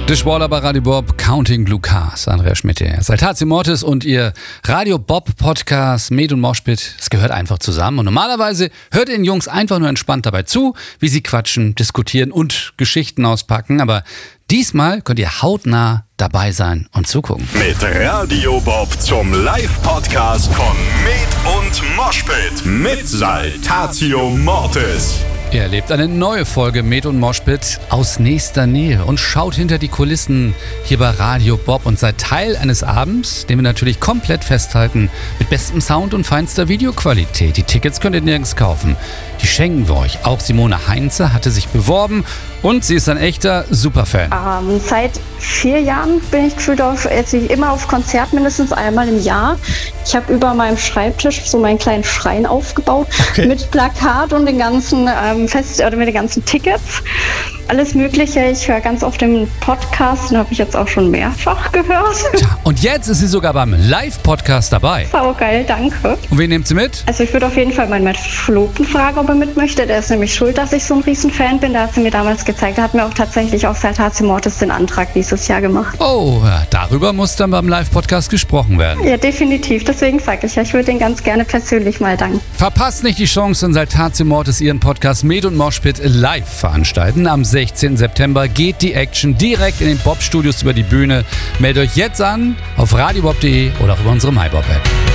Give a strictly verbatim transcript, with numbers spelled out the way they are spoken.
Dishwaller bei Radio Bob, Counting Blue Cars, Andrea Schmidt, Saltatio Mortis und ihr Radio Bob Podcast Med und Moshpit, es gehört einfach zusammen. Und normalerweise hört ihr den Jungs einfach nur entspannt dabei zu, wie sie quatschen, diskutieren und Geschichten auspacken. Aber diesmal könnt ihr hautnah dabei sein und zugucken. Mit Radio Bob zum Live-Podcast von Med und Moshpit mit Saltatio Mortis. Ihr erlebt eine neue Folge Med und Moshpit aus nächster Nähe und schaut hinter die Kulissen hier bei Radio Bob und seid Teil eines Abends, den wir natürlich komplett festhalten, mit bestem Sound und feinster Videoqualität. Die Tickets könnt ihr nirgends kaufen. Die schenken wir euch. Auch Simone Heinze hatte sich beworben und sie ist ein echter Superfan. Ähm, seit vier Jahren bin ich gefühlt auf, also immer auf Konzert, mindestens einmal im Jahr. Ich habe über meinem Schreibtisch so meinen kleinen Schrein aufgebaut, okay, mit Plakat und den ganzen ähm, Fest oder mit den ganzen Tickets. Alles Mögliche. Ich höre ganz oft den Podcast, den habe ich jetzt auch schon mehrfach gehört. Und jetzt ist sie sogar beim Live-Podcast dabei. Saugeil, danke. Und wen nehmt sie mit? Also ich würde auf jeden Fall meinen Verlobten fragen, ob er mit möchte. Der ist nämlich schuld, dass ich so ein Riesenfan bin. Da hat sie mir damals gezeigt. Da hat mir auch tatsächlich auf Saltatio Mortis den Antrag dieses Jahr gemacht. Oh, ja, darüber muss dann beim Live-Podcast gesprochen werden. Ja, definitiv. Deswegen sage ich ja, ich würde ihn ganz gerne persönlich mal danken. Verpasst nicht die Chance, in Saltatio Mortis ihren Podcast Med und Moshpit live veranstalten. Am sechzehnten September geht die Action direkt in den Bob-Studios über die Bühne. Meldet euch jetzt an auf radiobob punkt de oder über unsere MyBob-App.